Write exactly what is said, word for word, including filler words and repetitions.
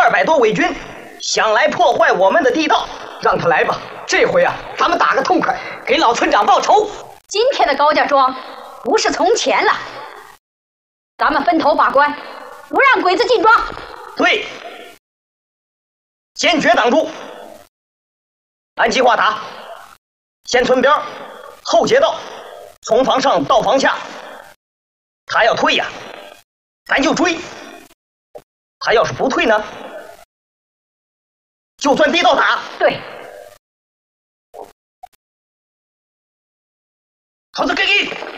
二百多伪军，想来破坏我们的地道。让他来吧，这回啊，咱们打个痛快，给老村长报仇。 今天的高家庄不是从前了，咱们分头把关，不让鬼子进庄。 对，坚决挡住。按计划打，先村边，后街道，从房上到房下。他要退呀，咱就追；他要是不退呢，就钻地道打。 对。 好的，给给。